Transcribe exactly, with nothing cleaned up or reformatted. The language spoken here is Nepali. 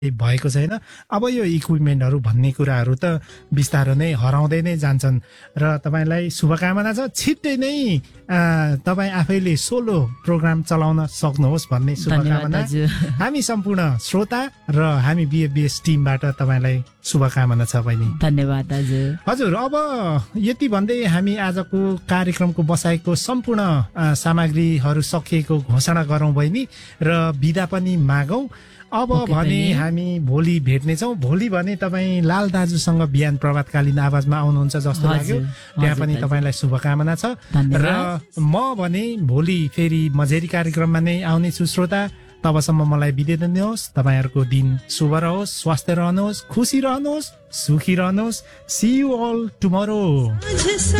भएको छैन। अब यो इक्विपमेन्टहरू भन्ने कुराहरू त बिस्तारो नै हराउँदै नै जान्छन् र तपाईँलाई शुभकामना छ। छिट्टै नै तपाईँ आफैले सोलो प्रोग्राम चलाउन सक्नुहोस् भन्ने शुभकामना हामी सम्पूर्ण श्रोता र हामी बिएफबिएस टिमबाट तपाईँलाई शुभकामना छ बहिनी। धन्यवाद हजुर। हजुर, अब यति भन्दै हामी आजको कार्यक्रमको बसाइको सम्पूर्ण सामग्रीहरू सकिएको घोषणा गरौँ बहिनी र बिदा पनि मागौँ। अब भने हामी भोलि भेट्नेछौँ। भोलि भने तपाईँ लाल दाजुसँग बिहान प्रभातकालीन आवाजमा आउनुहुन्छ जस्तो लाग्यो। त्यहाँ पनि तपाईँलाई शुभकामना छ। र म भने भोलि फेरि मझेरी कार्यक्रममा नै आउनेछु श्रोता। तबसम्म मलाई बिदा दिनुहोस्। तपाईँहरूको दिन शुभ रहोस्, स्वस्थ रहनुहोस्, खुसी रहनुहोस्, सुखी रहनुहोस्। C you all tomorrow.